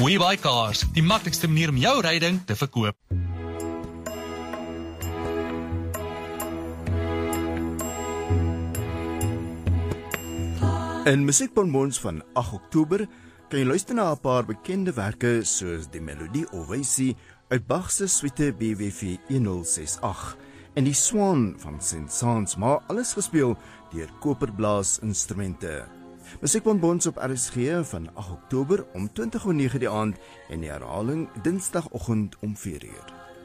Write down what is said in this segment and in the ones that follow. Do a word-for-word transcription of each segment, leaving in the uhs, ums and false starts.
WeBuyCars, die maklikste manier om jou ryding te verkoop. In Musiekbonbons van agt Oktober kan jy luister na 'n paar bekende werke soos die Melodie Ovasie uit Bach se suite B W V honderd ses agt en die Swan van Saint-Saëns, maar alles gespeel deur koperblaas-instrumente. Musiekbonbons op R S G van agt Oktober om twintig oor nege die aand en die herhaling Dinsdagoggend om vier uur.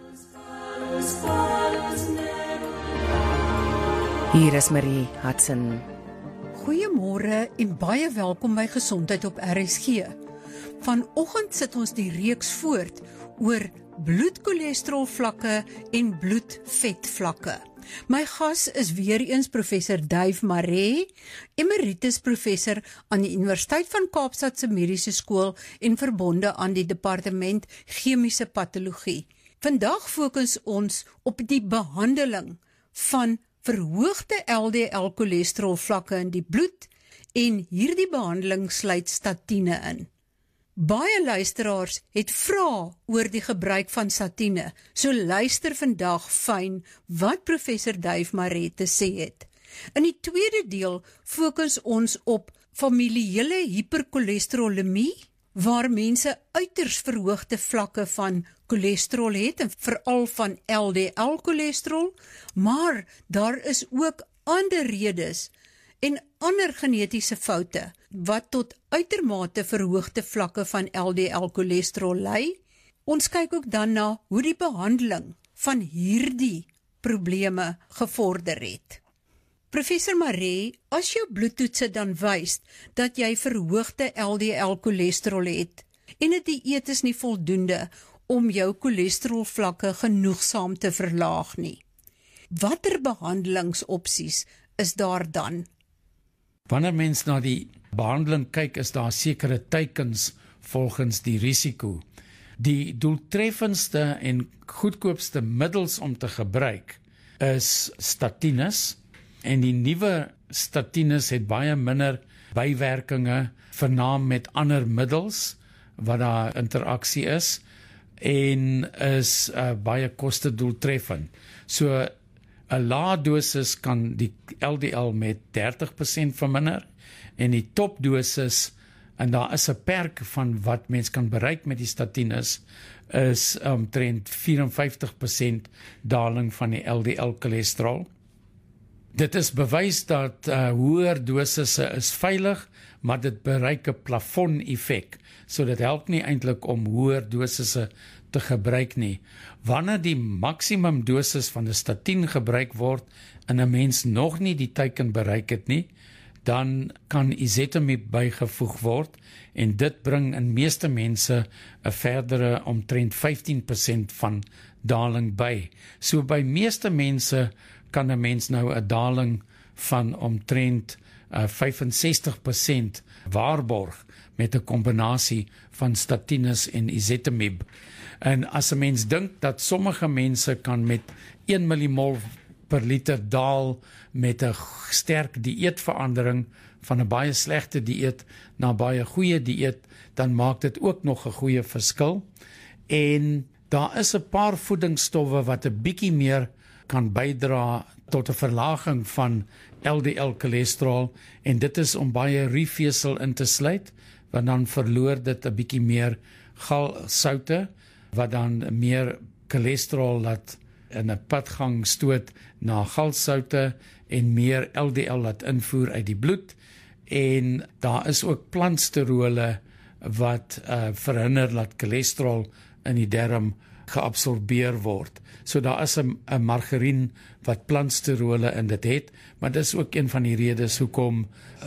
Hier is Marie Hudson. Goeiemôre en baie welkom by Gesondheid op R S G. Vanoggend sit ons die reeks voort oor bloedcholesterolvlakke en bloedvetvlakke. My gas is weer eens professor Dave Maree, emeritus professor aan die Universiteit van Kaapstad se Mediese Skool en verbonde aan die Departement Chemiese Patologie. Vandag fokus ons op die behandeling van verhoogde L D L-cholesterolvlakke in die bloed en hierdie behandeling sluit statiene in. Baie luisteraars het vrae oor die gebruik van statiene, so luister vandag fyn wat professor Dave Maree te sê het. In die tweede deel fokus ons op familiele hipercholesterolemie, waar mense uiters verhoogde vlakke van cholesterol het, en veral van L D L-cholesterol, maar daar is ook ander redes en ander genetiese foute wat tot uitermate verhoogde vlakke van L D L-cholesterol lei. Ons kyk ook dan na hoe die behandeling van hierdie probleme gevorder het. Professor Maree, as jou bloedtoetse dan wys dat jy verhoogde L D L-cholesterol het en 'n dieet is nie voldoende om jou cholesterolvlakke genoegsaam te verlaag nie, watter behandelingsopsies is daar dan? Wanneer mens na die behandeling kyk, is daar sekere teikens volgens die risiko. Die doeltreffendste en goedkoopste middels om te gebruik is statines, en die nuwe statines het baie minder bywerkinge, vernaam met ander middels wat daar interaksie is, en is uh, baie kostedoeltreffend. So 'n lae dosis kan die L D L met dertig persent verminder, en die topdosis, en daar is 'n perk van wat mens kan bereik met die statines, is omtrent vyf en vyftig persent daling van die L D L-cholesterol. Dit is bewys dat uh, hoër dosisse is veilig, maar dit bereik 'n plafon-effek, so dit help nie eintlik om hoër dosisse te gebruik nie. Wanneer die maksimum dosis van 'n statien gebruik word en 'n mens nog nie die teiken bereik het nie, dan kan ezetimibe bygevoeg word, en dit bring in meeste mense 'n verdere omtrent vyftien persent van daling by. So by meeste mense kan 'n mens nou 'n daling van omtrent uh, vyf en sestig persent waarborg met 'n kombinasie van statines en ezetimibe. En as 'n mens dink dat sommige mense kan met een millimol per liter daal met 'n sterk dieetverandering van 'n baie slegte dieet na baie goeie dieet, dan maak dit ook nog 'n goeie verskil. En daar is 'n paar voedingsstowwe wat 'n bietjie meer kan bydra tot 'n verlaging van L D L-cholesterol, en dit is om baie riefvesel in te sluit, want dan verloor dit 'n bietjie meer galsoute, wat dan meer cholesterol laat in 'n padgang stoot na galsoute en meer L D L laat invoer uit die bloed. En daar is ook plantsterole wat uh, verhinder dat cholesterol in die darm geabsorbeer word. So daar is 'n margarien wat plantsterole in dit het, maar dis ook een van die redes hoekom